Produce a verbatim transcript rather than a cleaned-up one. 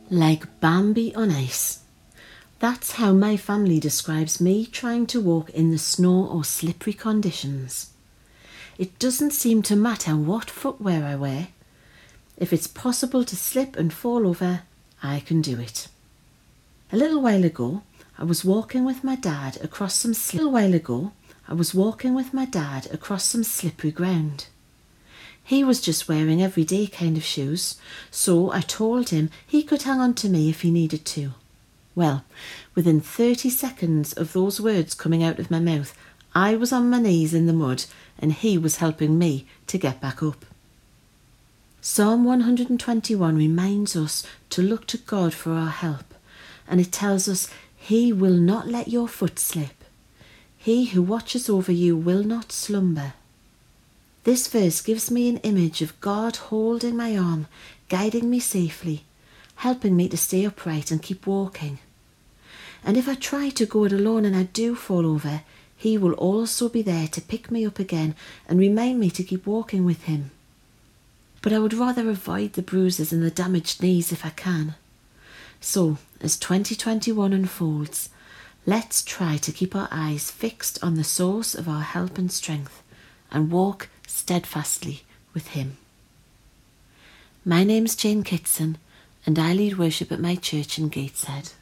Like Bambi on ice. That's how my family describes me trying to walk in the snow or slippery conditions. It doesn't seem to matter what footwear I wear. If it's possible to slip and fall over, I can do it. A little while ago, I was walking with my dad across some sli- a little while ago, I was walking with my dad across some slippery ground. He was just wearing everyday kind of shoes, so I told him he could hang on to me if he needed to. Well, within thirty seconds of those words coming out of my mouth, I was on my knees in the mud and he was helping me to get back up. Psalm one hundred twenty-one reminds us to look to God for our help, and it tells us He will not let your foot slip. He who watches over you will not slumber. This verse gives me an image of God holding my arm, guiding me safely, helping me to stay upright and keep walking. And if I try to go it alone and I do fall over, He will also be there to pick me up again and remind me to keep walking with Him. But I would rather avoid the bruises and the damaged knees if I can. So, as twenty twenty-one unfolds, let's try to keep our eyes fixed on the source of our help and strength and walk steadfastly with Him. My name's Jane Kitson and I lead worship at my church in Gateshead.